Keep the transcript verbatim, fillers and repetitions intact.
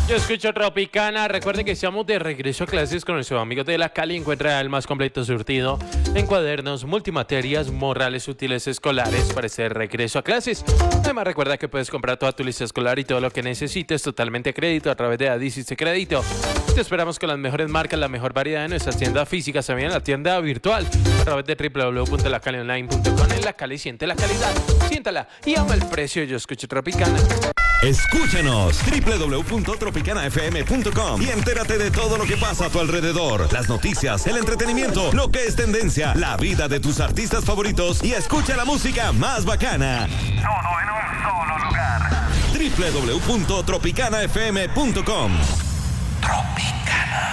Yo escucho Tropicana. Recuerde que estamos de regreso a clases con nuestros amigos de la Cali. Encuentra el más completo surtido en cuadernos, multimaterias, morrales, útiles escolares para ese regreso a clases. Además, recuerda que puedes comprar toda tu lista escolar y todo lo que necesites totalmente a crédito a través de Adicis Crédito. Te esperamos con las mejores marcas, la mejor variedad en nuestras tiendas físicas, también en la tienda virtual a través de doble u doble u doble u punto la cali online punto com. En La Cali siente la calidad, siéntala y ama el precio. Yo escucho Tropicana. Escúchanos doble u doble u doble u punto tropicana f m punto com y entérate de todo lo que pasa a tu alrededor. Las noticias, el entretenimiento, lo que es tendencia, la vida de tus artistas favoritos y escucha la música más bacana. Todo en un solo lugar. doble u doble u doble u punto tropicana f m punto com